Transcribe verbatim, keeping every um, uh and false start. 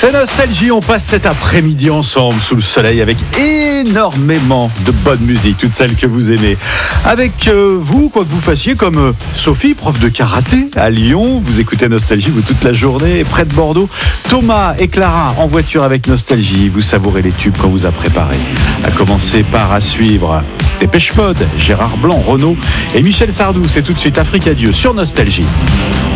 C'est Nostalgie, on passe cet après-midi ensemble sous le soleil avec énormément de bonne musique, toute celle que vous aimez. Avec euh, vous, quoi que vous fassiez, comme euh, Sophie, prof de karaté à Lyon, vous écoutez Nostalgie vous toute la journée, près de Bordeaux. Thomas et Clara en voiture avec Nostalgie, vous savourez les tubes qu'on vous a préparés. À commencer par à suivre Dépêche Mode, Gérard Blanc, Renaud et Michel Sardou. C'est tout de suite Afrique Adieu sur Nostalgie.